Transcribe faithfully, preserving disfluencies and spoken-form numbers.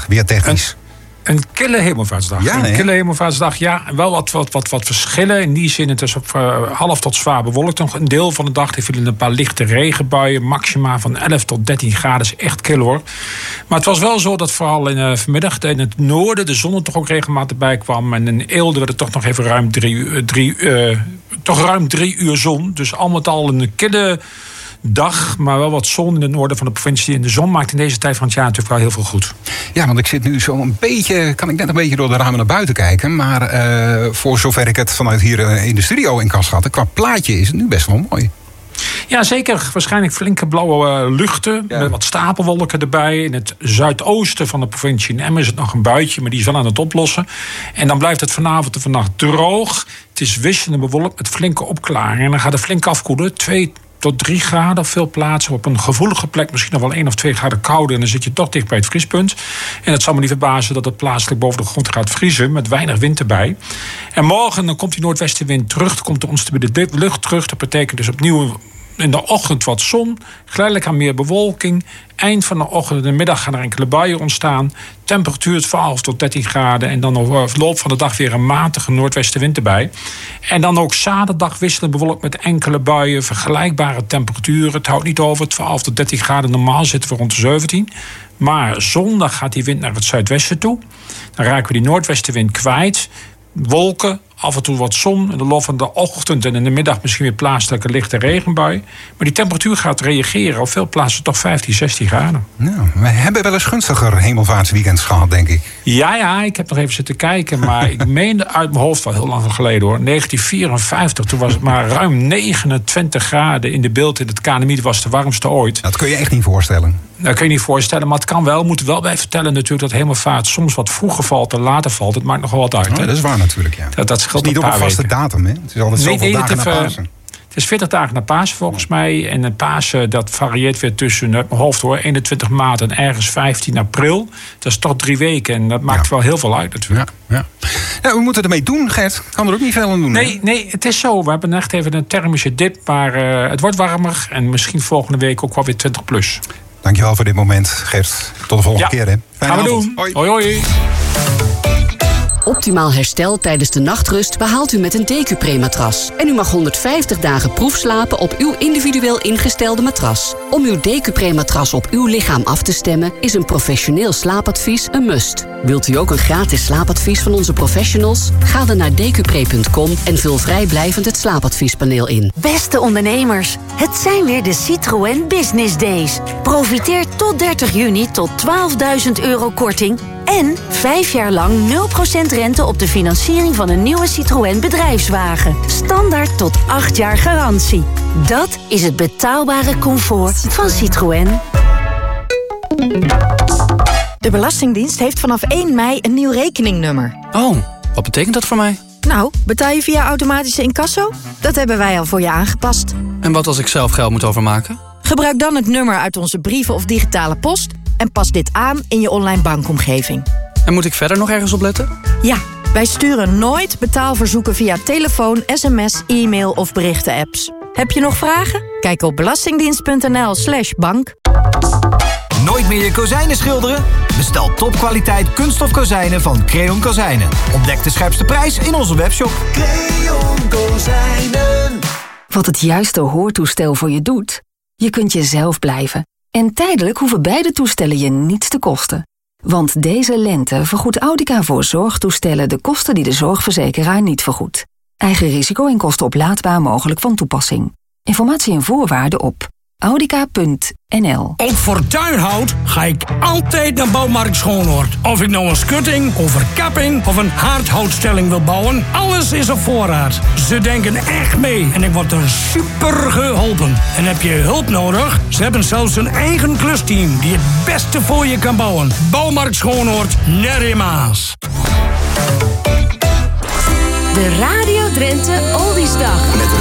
weer technisch? Een, een kille hemelvaartsdag. Ja, een kille hemelvaartsdag, ja. Wel wat, wat, wat, wat verschillen. In die zin, het is op uh, half tot zwaar bewolkt. Nog een deel van de dag. Er vielen een paar lichte regenbuien. Maxima van elf tot dertien graden. Is echt kil hoor. Maar het was wel zo dat vooral in, uh, vanmiddag in het noorden de zon er toch ook regelmatig bij kwam. En in Eelde werd het toch nog even ruim drie, uh, drie, uh, toch ruim drie uur zon. Dus al met al een kille dag, maar wel wat zon in het noorden van de provincie. En de zon maakt in deze tijd van het jaar natuurlijk wel heel veel goed. Ja, want ik zit nu zo een beetje, kan ik net een beetje door de ramen naar buiten kijken. Maar uh, voor zover ik het vanuit hier uh, in de studio in kan schatten, qua plaatje is het nu best wel mooi. Ja, zeker. Waarschijnlijk flinke blauwe uh, luchten. Ja. Met wat stapelwolken erbij. In het zuidoosten van de provincie in Emmen is het nog een buitje, maar die is wel aan het oplossen. En dan blijft het vanavond en vannacht droog. Het is wisselend bewolkt met flinke opklaringen. En dan gaat het flink afkoelen. Twee tot drie graden op veel plaatsen. Op een gevoelige plek misschien nog wel één of twee graden kouder. En dan zit je toch dicht bij het vriespunt. En het zal me niet verbazen dat het plaatselijk boven de grond gaat vriezen. Met weinig wind erbij. En morgen dan komt die noordwestenwind terug. Dan komt de onstabiele lucht terug. Dat betekent dus opnieuw in de ochtend wat zon. Geleidelijk aan meer bewolking. Eind van de ochtend en de middag gaan er enkele buien ontstaan. Temperatuur twaalf tot dertien graden. En dan op de loop van de dag weer een matige noordwestenwind erbij. En dan ook zaterdag wisselend bewolkt met enkele buien. Vergelijkbare temperaturen. Het houdt niet over twaalf tot dertien graden. Normaal zitten we rond de zeventien. Maar zondag gaat die wind naar het zuidwesten toe. Dan raken we die noordwestenwind kwijt. Wolken, af en toe wat zon. In de loop van de ochtend en in de middag misschien weer plaatselijke lichte regenbui. Maar die temperatuur gaat reageren. Op veel plaatsen toch vijftien, zestien graden. Nou, we hebben wel eens gunstiger hemelvaartsweekends gehad, denk ik. Ja, ja, ik heb nog even zitten kijken. Maar ik meende uit mijn hoofd wel heel lang geleden hoor. negentien vierenvijftig, toen was het maar ruim negenentwintig graden in de beeld in het K N M I. Dat was de warmste ooit. Dat kun je echt niet voorstellen. Dat kun je niet voorstellen, maar het kan wel. We moeten wel bij vertellen natuurlijk dat hemelvaart soms wat vroeger valt en later valt. Het maakt nog wel wat uit. Oh, hè? dat is waar natuurlijk, ja. Dat, dat scheelt het is niet een op paar een vaste weken. datum, hè? Het is altijd zoveel nee, nee, dagen na Pasen. Het is veertig dagen na Pasen volgens mij. En een Pasen dat varieert weer tussen, uit mijn hoofd hoor, eenentwintig maart en ergens vijftien april. Dat is toch drie weken en dat maakt ja. wel heel veel uit natuurlijk. Ja, ja. Ja, we moeten ermee doen, Gert. Kan er ook niet veel aan doen. Nee, hè? nee, het is zo. We hebben echt even een thermische dip. Maar uh, het wordt warmer en misschien volgende week ook wel weer twintig plus. Dankjewel voor dit moment, Gert. Tot de volgende ja. keer, hè. Fijne Gaan we avond. doen. Hoi. Hoi, hoi. Optimaal herstel tijdens de nachtrust behaalt u met een D Q Pre-matras. En u mag honderdvijftig dagen proefslapen op uw individueel ingestelde matras. Om uw D Q Pre-matras op uw lichaam af te stemmen is een professioneel slaapadvies een must. Wilt u ook een gratis slaapadvies van onze professionals? Ga dan naar d q pre punt com en vul vrijblijvend het slaapadviespaneel in. Beste ondernemers, het zijn weer de Citroën Business Days. Profiteer tot dertig juni tot twaalfduizend euro korting en vijf jaar lang nul procent rente op de financiering van een nieuwe Citroën bedrijfswagen. Standaard tot acht jaar garantie. Dat is het betaalbare comfort van Citroën. De Belastingdienst heeft vanaf één mei een nieuw rekeningnummer. Oh, wat betekent dat voor mij? Nou, betaal je via automatische incasso? Dat hebben wij al voor je aangepast. En wat als ik zelf geld moet overmaken? Gebruik dan het nummer uit onze brieven of digitale post en pas dit aan in je online bankomgeving. En moet ik verder nog ergens op letten? Ja, wij sturen nooit betaalverzoeken via telefoon, sms, e-mail of berichten-apps. Heb je nog vragen? Kijk op belastingdienst.nl slash bank. Nooit meer je kozijnen schilderen? Bestel topkwaliteit kunststof kozijnen van Creon Kozijnen. Ontdek de scherpste prijs in onze webshop. Creon Kozijnen. Wat het juiste hoortoestel voor je doet? Je kunt jezelf blijven. En tijdelijk hoeven beide toestellen je niets te kosten. Want deze lente vergoedt Audica voor zorgtoestellen de kosten die de zorgverzekeraar niet vergoedt. Eigen risico en kosten oplaadbaar mogelijk van toepassing. Informatie en voorwaarden op audica punt n l. Ook voor tuinhout ga ik altijd naar Bouwmarkt Schoonhoord. Of ik nou een schutting, een verkapping of een haardhoutstelling wil bouwen, alles is op voorraad. Ze denken echt mee en ik word er super geholpen. En heb je hulp nodig? Ze hebben zelfs een eigen klusteam die het beste voor je kan bouwen. Bouwmarkt Schoonhoord, net in Maas. De Radio Drenthe Oldiesdag.